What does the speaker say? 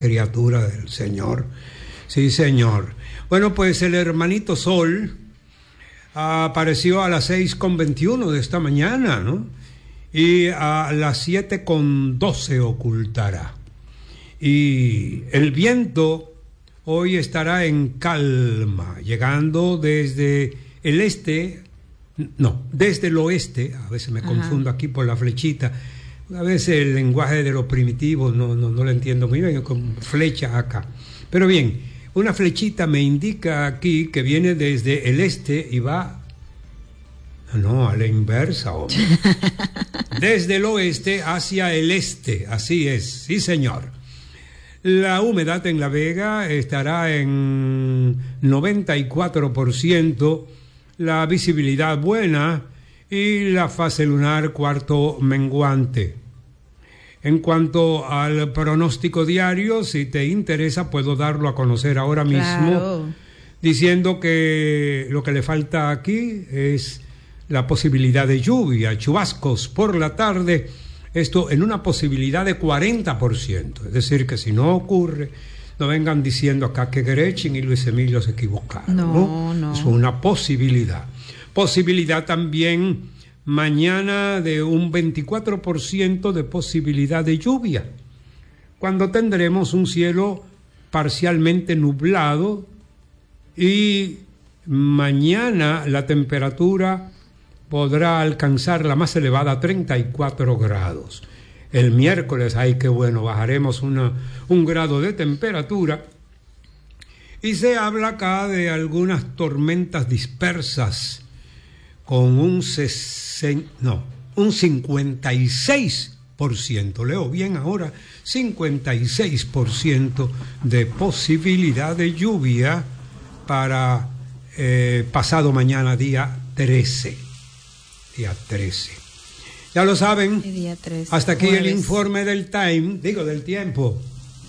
criatura del Señor. Sí, Señor. Bueno, pues el hermanito Sol apareció a las 6:21 de esta mañana, ¿no? Y a las 7:12 ocultará. Y el viento hoy estará en calma, llegando desde el este, no, desde el oeste. A veces me confundo aquí por la flechita. A veces el lenguaje de los primitivos no lo entiendo muy bien, con flecha acá. Pero bien, una flechita me indica aquí que viene desde el este y va, no, a la inversa, hombre. Desde el oeste hacia el este, así es, sí señor. La humedad en La Vega estará en 94%, la visibilidad buena y la fase lunar cuarto menguante. En cuanto al pronóstico diario, si te interesa, puedo darlo a conocer ahora mismo, claro, diciendo que lo que le falta aquí es la posibilidad de lluvia, chubascos por la tarde, esto en una posibilidad de 40%, es decir, que si no ocurre, no vengan diciendo acá que Gretchen y Luis Emilio se equivocaron, ¿no? Es una posibilidad. Posibilidad también mañana de un 24% de posibilidad de lluvia, cuando tendremos un cielo parcialmente nublado, y mañana la temperatura podrá alcanzar la más elevada, 34 grados. El miércoles, ay qué bueno, bajaremos un grado de temperatura, y se habla acá de algunas tormentas dispersas con un 56%, leo bien ahora, 56% de posibilidad de lluvia para pasado mañana, día 13. Día 13. Ya lo saben, día 13, hasta aquí jueves. El informe del tiempo.